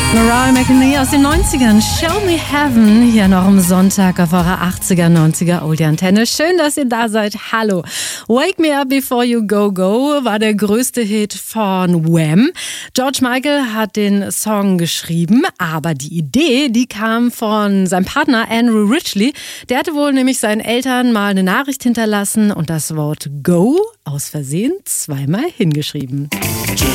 Mariah McNee aus den 90ern. Show Me Heaven. Hier noch am Sonntag auf eurer 80er, 90er Oldie Antenne. Schön, dass ihr da seid. Hallo. Wake Me Up Before You Go Go war der größte Hit von Wham. George Michael hat den Song geschrieben, aber die Idee, die kam von seinem Partner Andrew Ridgeley. Der hatte wohl nämlich seinen Eltern mal eine Nachricht hinterlassen und das Wort Go aus Versehen zweimal hingeschrieben.